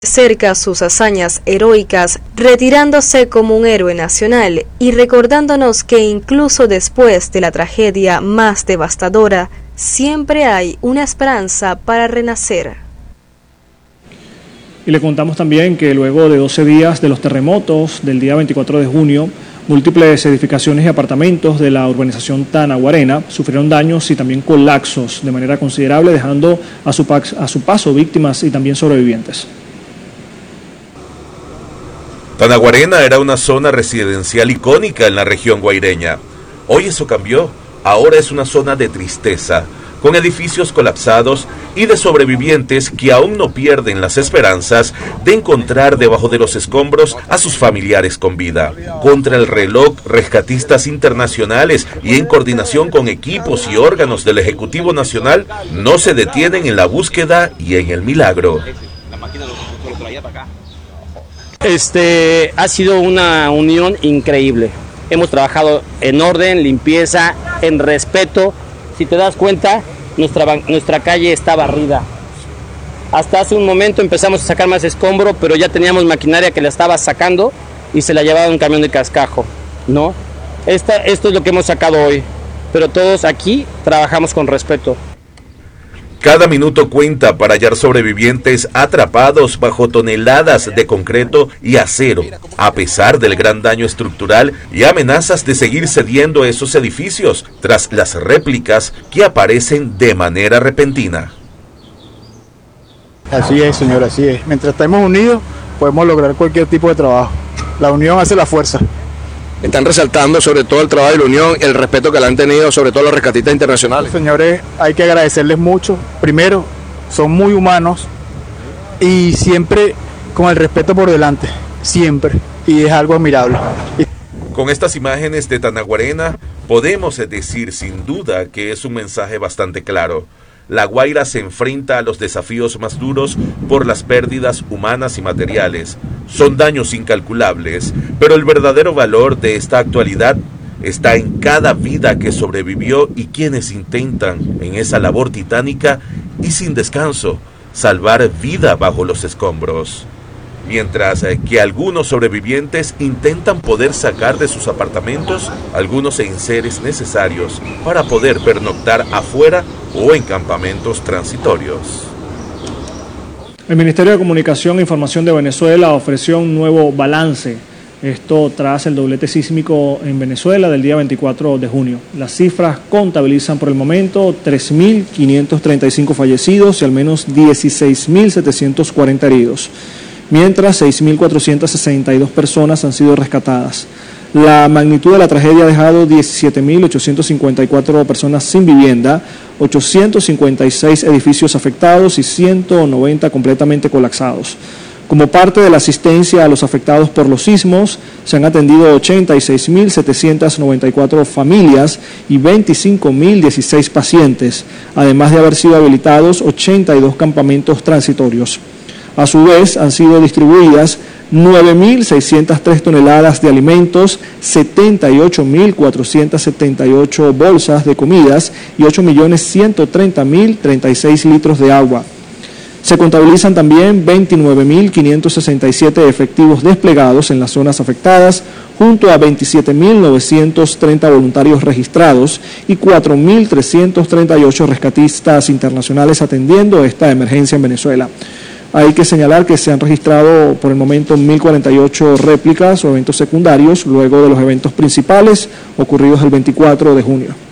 cerca sus hazañas heroicas, retirándose como un héroe nacional y recordándonos que incluso después de la tragedia más devastadora, siempre hay una esperanza para renacer. Y le contamos también que luego de 12 días de los terremotos del día 24 de junio, múltiples edificaciones y apartamentos de la urbanización Tanaguarena sufrieron daños y también colapsos de manera considerable, dejando a su paso víctimas y también sobrevivientes. Tanaguarena era una zona residencial icónica en la región guaireña. Hoy eso cambió, ahora es una zona de tristeza, con edificios colapsados y de sobrevivientes que aún no pierden las esperanzas de encontrar debajo de los escombros a sus familiares con vida. Contra el reloj, rescatistas internacionales y en coordinación con equipos y órganos del Ejecutivo Nacional no se detienen en la búsqueda y en el milagro. Ha sido una unión increíble. Hemos trabajado en orden, limpieza, en respeto. Si te das cuenta, nuestra calle está barrida. Hasta hace un momento empezamos a sacar más escombro, pero ya teníamos maquinaria que la estaba sacando y se la llevaba en un camión de cascajo, ¿no? Esto es lo que hemos sacado hoy, pero todos aquí trabajamos con respeto. Cada minuto cuenta para hallar sobrevivientes atrapados bajo toneladas de concreto y acero, a pesar del gran daño estructural y amenazas de seguir cediendo esos edificios tras las réplicas que aparecen de manera repentina. Así es, señor, así es. Mientras estemos unidos, podemos lograr cualquier tipo de trabajo. La unión hace la fuerza. Están resaltando sobre todo el trabajo de la unión, el respeto que le han tenido sobre todo los rescatistas internacionales. Señores, hay que agradecerles mucho. Primero, son muy humanos y siempre con el respeto por delante, siempre, y es algo admirable. Con estas imágenes de Tanaguarena, podemos decir sin duda que es un mensaje bastante claro. La Guaira se enfrenta a los desafíos más duros por las pérdidas humanas y materiales. Son daños incalculables, pero el verdadero valor de esta actualidad está en cada vida que sobrevivió y quienes intentan, en esa labor titánica y sin descanso, salvar vida bajo los escombros. Mientras que algunos sobrevivientes intentan poder sacar de sus apartamentos algunos enseres necesarios para poder pernoctar afuera o en campamentos transitorios. El Ministerio de Comunicación e Información de Venezuela ofreció un nuevo balance, esto tras el doblete sísmico en Venezuela del día 24 de junio. Las cifras contabilizan por el momento 3.535 fallecidos y al menos 16.740 heridos, mientras 6.462 personas han sido rescatadas. La magnitud de la tragedia ha dejado 17.854 personas sin vivienda, 856 edificios afectados y 190 completamente colapsados. Como parte de la asistencia a los afectados por los sismos, se han atendido 86.794 familias y 25.016 pacientes, además de haber sido habilitados 82 campamentos transitorios. A su vez, han sido distribuidas 9.603 toneladas de alimentos, 78.478 bolsas de comidas y 8.130.036 litros de agua. Se contabilizan también 29.567 efectivos desplegados en las zonas afectadas, junto a 27.930 voluntarios registrados y 4.338 rescatistas internacionales atendiendo esta emergencia en Venezuela. Hay que señalar que se han registrado por el momento 1.048 réplicas o eventos secundarios luego de los eventos principales ocurridos el 24 de junio.